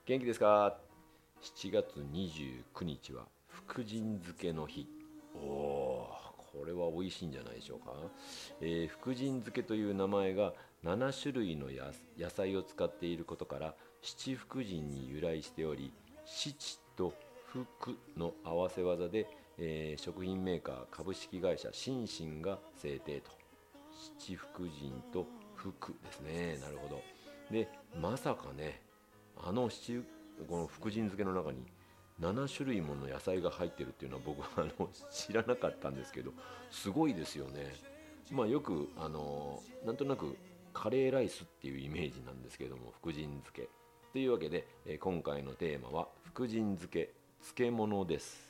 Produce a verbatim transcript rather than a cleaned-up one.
元気ですか？しちがつにじゅうくにちは福神漬けの日。おお、これは美味しいんじゃないでしょうか。えー福神漬けという名前がなな種類のや野菜を使っていることから七福神に由来しており、七と福の合わせ技で、えー食品メーカー株式会社シンシンが制定と。七福神と福ですね。なるほど。で、まさかね、あの七この福神漬けの中になな種類もの野菜が入ってるっていうのは僕はあの知らなかったんですけど、すごいですよね。まあよくあのなんとなくカレーライスっていうイメージなんですけれども、福神漬けというわけで、えー今回のテーマは福神漬け漬物です。